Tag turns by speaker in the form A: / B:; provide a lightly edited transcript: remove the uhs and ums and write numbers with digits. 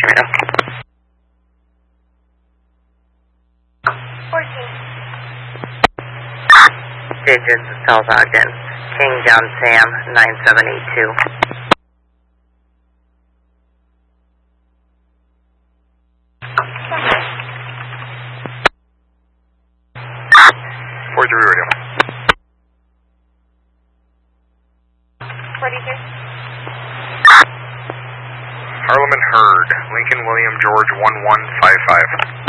A: Digits, South Ogden. King John Sam, 9782.
B: Radio.
C: 42.
B: Harleman Hurd, Lincoln William George 1155.